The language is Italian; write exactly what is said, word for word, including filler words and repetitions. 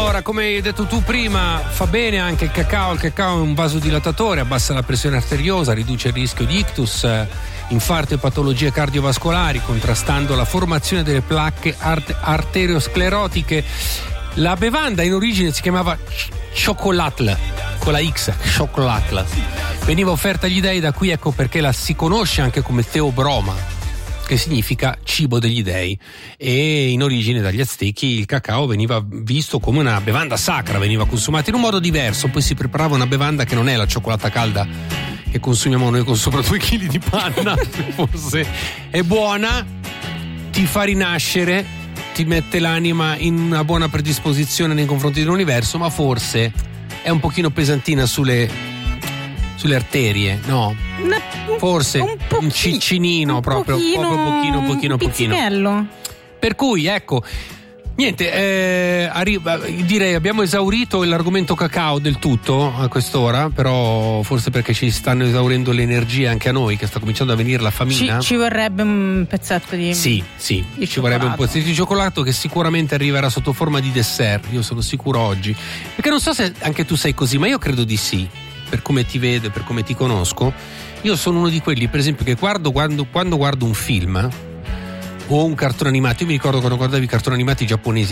Allora, come hai detto tu prima, fa bene anche il cacao. Il cacao è un vasodilatatore, abbassa la pressione arteriosa, riduce il rischio di ictus, infarto e patologie cardiovascolari, contrastando la formazione delle placche art- arteriosclerotiche. La bevanda in origine si chiamava Chocolatl, con la X, Chocolatl. Veniva offerta agli dei, da qui ecco perché la si conosce anche come Theobroma, che significa cibo degli dei, e in origine dagli Aztechi il cacao veniva visto come una bevanda sacra, veniva consumata in un modo diverso, poi si preparava una bevanda che non è la cioccolata calda che consumiamo noi con sopra due chili di panna, forse è buona, ti fa rinascere, ti mette l'anima in una buona predisposizione nei confronti dell'universo, ma forse è un pochino pesantina sulle sulle arterie, no? Una, forse un, pochi, un ciccinino un proprio, pochino, proprio pochino, pochino, un pochino. Per cui ecco, niente, eh, arriva, direi abbiamo esaurito l'argomento cacao del tutto a quest'ora, però forse perché ci stanno esaurendo le energie anche a noi, che sta cominciando a venire la famina. Ci, ci vorrebbe un pezzetto di Sì, sì, di ci vorrebbe un pezzetto di cioccolato che sicuramente arriverà sotto forma di dessert, io sono sicuro oggi. Perché non so se anche tu sei così, ma io credo di sì. Per come ti vedo e per come ti conosco, io sono uno di quelli, per esempio, che guardo quando, quando guardo un film o un cartone animato. Io mi ricordo quando guardavi i cartoni animati giapponesi,